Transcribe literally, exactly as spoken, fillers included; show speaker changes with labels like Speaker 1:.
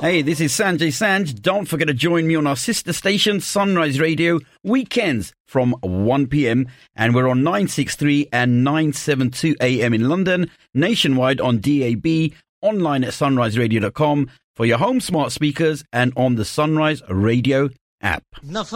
Speaker 1: Hey, this is Sanjay Sanj. Don't forget to join me on our sister station, Sunrise Radio, weekends from one p.m. And we're on nine sixty-three and nine seventy-two A M in London, nationwide on D A B, online at sunrise radio dot com, for your home smart speakers and on the Sunrise Radio app.